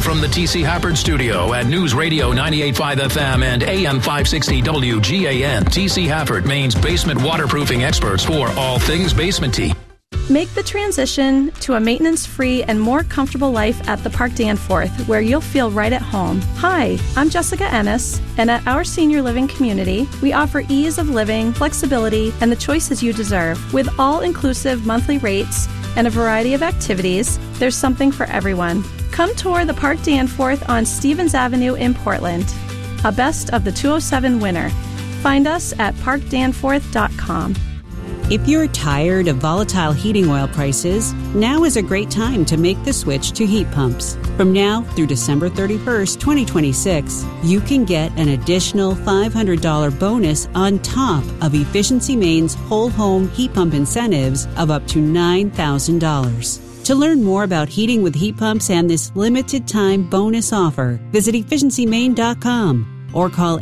from the TC Hafford Studio at News Radio 98.5 FM and AM 560 WGAN. TC Hafford, Maine's basement waterproofing experts for all things basement-y. Make the transition to a maintenance-free and more comfortable life at the Park Danforth, where you'll feel right at home. Hi, I'm Jessica Ennis, and at our senior living community, we offer ease of living, flexibility, and the choices you deserve. With all-inclusive monthly rates and a variety of activities, there's something for everyone. Come tour the Park Danforth on Stevens Avenue in Portland. A best of the 207 winner. Find us at parkdanforth.com. If you're tired of volatile heating oil prices, now is a great time to make the switch to heat pumps. From now through December 31st, 2026, you can get an additional $500 bonus on top of Efficiency Maine's whole home heat pump incentives of up to $9,000. To learn more about heating with heat pumps and this limited time bonus offer, visit efficiencymaine.com. or call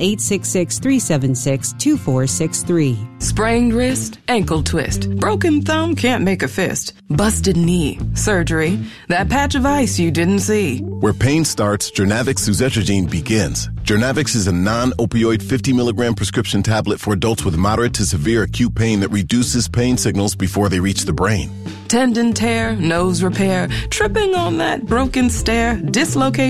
866-376-2463. Sprained wrist, ankle twist, broken thumb can't make a fist, busted knee, surgery, that patch of ice you didn't see. Where pain starts, Jernavix suzetrigine begins. Jernavix is a non-opioid 50 milligram prescription tablet for adults with moderate to severe acute pain that reduces pain signals before they reach the brain. Tendon tear, nose repair, tripping on that broken stair, dislocation.